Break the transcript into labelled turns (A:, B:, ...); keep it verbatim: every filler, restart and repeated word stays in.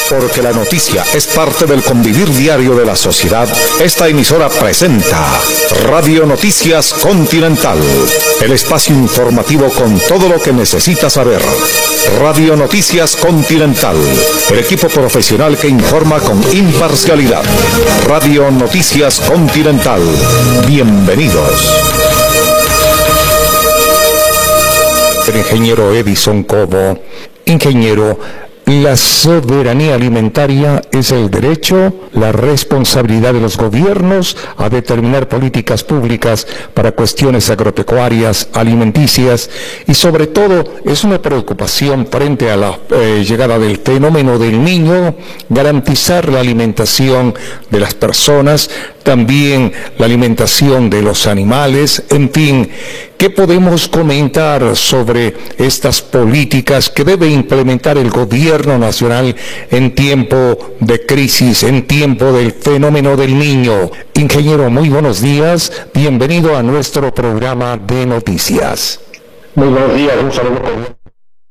A: Porque la noticia es parte del convivir diario de la sociedad. Esta emisora presenta Radio Noticias Continental, el espacio informativo con todo lo que necesitas saber. Radio Noticias Continental, el equipo profesional que informa con imparcialidad. Radio Noticias Continental, bienvenidos. El ingeniero Edison Cobo. Ingeniero, la soberanía alimentaria es el derecho, la responsabilidad de los gobiernos a determinar políticas públicas para cuestiones agropecuarias, alimenticias y sobre todo es una preocupación frente a la eh, llegada del fenómeno del niño, garantizar la alimentación de las personas, también la alimentación de los animales, en fin. ¿Qué podemos comentar sobre estas políticas que debe implementar el gobierno nacional en tiempo de crisis, en tiempo del fenómeno del niño? Ingeniero, muy buenos días, bienvenido a nuestro programa de noticias.
B: Muy buenos días, un saludo cordial